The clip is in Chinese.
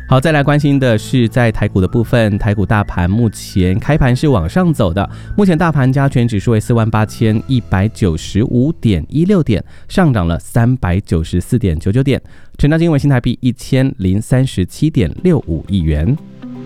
好，再来关心的是在台股的部分，台股大盘目前开盘是往上走的，目前大盘加权指数为48,195.16点，上涨了394.99点，成交金额新台币1037.65亿元。